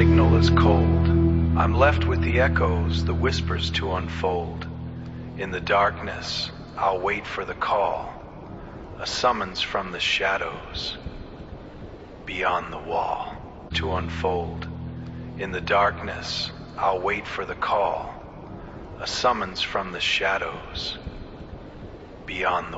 signal is cold. I'm left with the echoes, the whispers to unfold. In the darkness, I'll wait for the call, a summons from the shadows beyond the wall to unfold. In the darkness, I'll wait for the call, a summons from the shadows beyond the